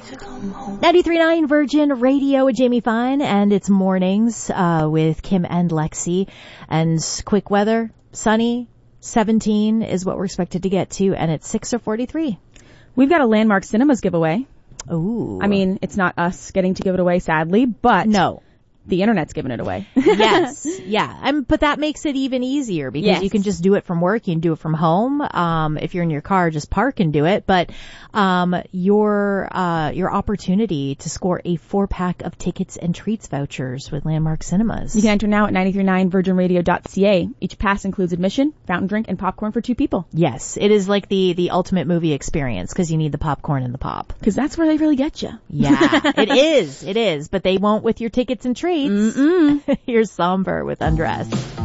93.9 Virgin Radio with Jamie Fine, and it's mornings with Kim and Lexi. And quick weather, sunny, 17 is what we're expected to get to, and it's 6:43. We've got a Landmark Cinemas giveaway. Ooh. I mean, it's not us getting to give it away, sadly, but no. The internet's giving it away. Yes. Yeah. But that makes it even easier because you can just do it from work. You can do it from home. If you're in your car, just park and do it. But, your opportunity to score a 4-pack of tickets and treats vouchers with Landmark Cinemas. You can enter now at 939virginradio.ca. Each pass includes admission, fountain drink, and popcorn for 2 people. Yes. It is like the ultimate movie experience because you need the popcorn and the pop. Because that's where they really get you. Yeah. It is. It is. But they won't with your tickets and treats. Mm-mm. Here's Somber with Undress.